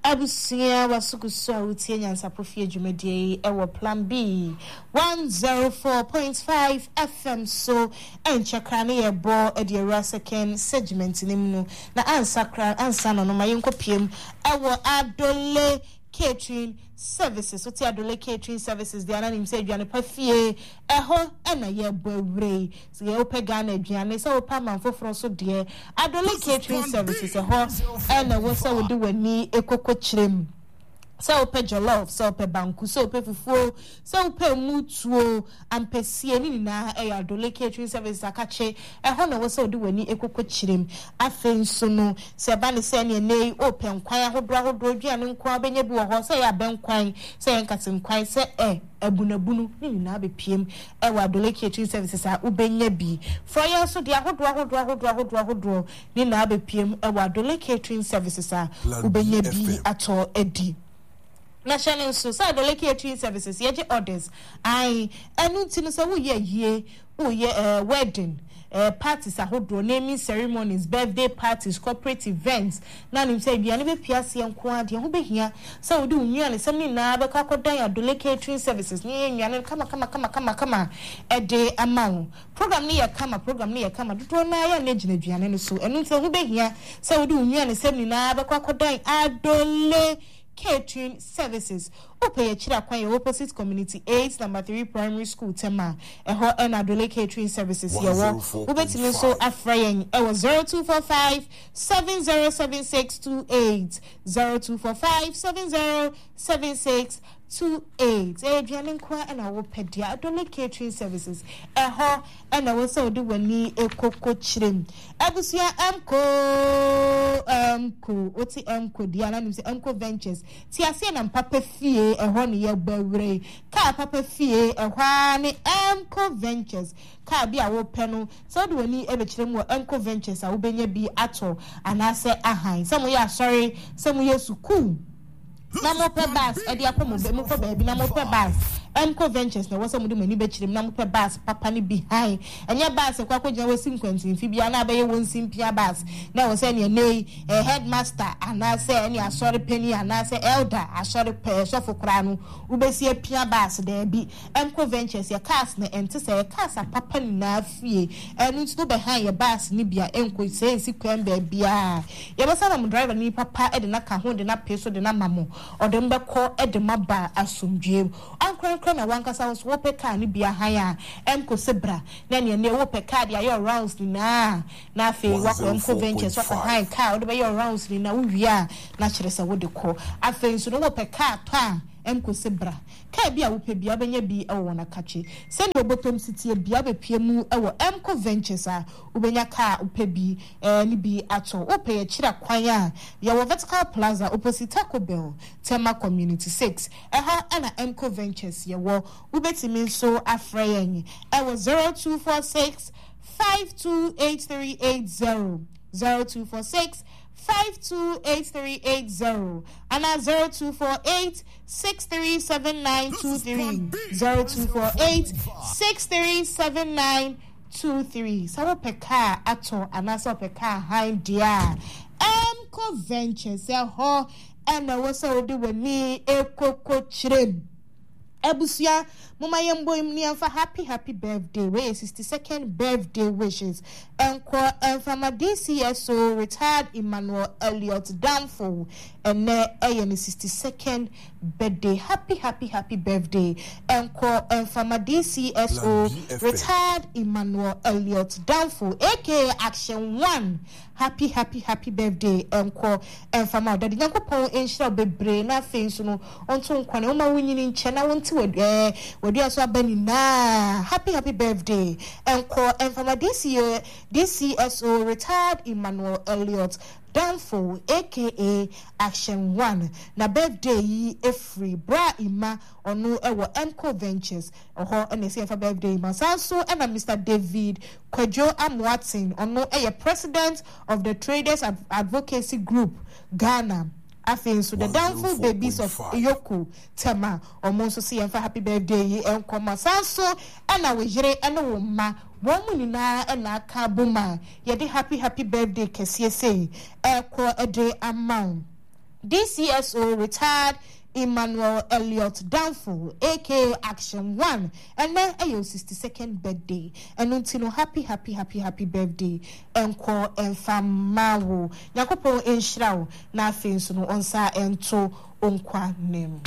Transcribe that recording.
Abusia wasukuso utie nyansa profie dwumadie ewo plan B 104.5 FM so enchakra ne yebo ediera second segment nimnu na ansa no mayenko piem ewo Adole Catering Services. What's Adole Catering Services? The ananim say Johnny Pafie eho ena yebo ewre so ye ope Ghana aduane so opa manfo fro so de Adole Catering Services eho ena wo say wo de wani ekoko chirem so pe jollof so pe banku so pe fufu so pe mutuo ampesie ni na Adole Catering Services akache eho na wo say de wani ekoko chirem afenso no se ba ne se ne nei open kwan ahodo aduane nkwa benya bi wo ho say ya ben kwan say enkatin kwan say abunabunu ni na bepiem ewa Adole Catering Services a ubenya bi for ya so de ahodo ni na bepiem ewa Adole Catering Services a ubenya bi ato edi National so Adole Catering Services ye orders ai enu ntino se wo ye wedding parties ahodo naming ceremonies birthday parties corporate events na nim say biane be piase enko ade ho behia say wo de unwane sem ni na be kwakodan Adole Catering Services ni enwane kama ede amawo program ni ya kama dodo na ya na gina duane no so enu nti ho behia say wo de unwane sem ni na be kwakodan Adole Catering Services. Ope chira kwan ye opposite community 8 number 3 primary school tema eho en Adole Catering Services ye wo ubetimi so afrayen e wo 0245 707628 0245 707628 Adrian kwa na wo pedia Adole Catering Services eho na wo so de wani ekoko chirem abusia emko oti emko dia na nim se emko ventures ti ase na papa fie eho ne ye bawre ka papa fie ehwa ne emko ventures ka bia wo pe no so de wani ebechirem wo emko ventures a wo benya bi ato anase ahan some ya sorry some ye suku na mo pe bas e dia ko mo ko ba bi na mo pe bas Emco Ventures na wasa mudu mani bechirim na mupe bas papa ni behind enye bas kwa kwagina we 50 mfibia na abaye wonsim pia bas na wo se ne nei headmaster anase ene asori penny anase elder asori pe sofo kra no ubesi pia bas da bi Emco Ventures ya cars na ente se cars papa ni na afie enu ntu behind ya bas ni bia enko se nsi kwan ba bia ya basa na driver ni papa e de na ka ho de na peso de na mamo odem be ko e de maba asomdwe ankran na wankasa wo wo peka ni bia haya emko sebra na ne wo peka dia your rounds ni na afi wako Emco Ventures wako high car wo be your rounds ni na wo wia na kyeresa wo de ko afi nso no wo peka to a emko sebra ka bia wo pe bia benya bi ewo na kache se ne obotom sitie bia be pie mu ewo Emco Ventures a wo benya ka wo pe bi ni bi ato wo pe ya kira kwan a ya wo Vertical Plaza opposite Taco Bell Tema Community 6 eha ana Emco Ventures ye wo ubetimi so afrayen ewo 0246 528380 0246 528380 and 0248 637923 0248 637923 sawo peka ato anasa peka hind dia Emco Ventures ho ena wo so de wani ekoko chirem Abusia mama yembo imni amfa happy birthday we 62nd birthday wishes enko from DCSO retired Emmanuel Elliot Danfo and ne 62nd birthday happy birthday enko from DCSO retired Emmanuel Elliot Danfo aka Action 1 happy birthday enko from daddy yankopon enhira bebre na afenso no onto nkwane o ma wunyini nche na wonti wodi aso abani na happy birthday enko from DCSO retired Emmanuel Elliot Danfo aka Action 1 na birthday yi efri bra ima onu ewo Emco Ventures oho ene se fa birthday ma sanso ena Mr David Kwadwo Amwatin onu eye president of the Traders Advocacy Group Ghana Afin so the Danfo babies of Yoku Tema omonso se yemfa happy birthday yi enkoma sanso ena we jere ene wo ma woman na ena ka buma ye de happy birthday kese say eko ede amount DCSO retired Emmanuel Elliot Danfo, aka Action 1, and then a 62nd birthday. And until happy birthday. Enko and Famawo. Yakopo en Shrao, na fin suno onsa ento onkwa name.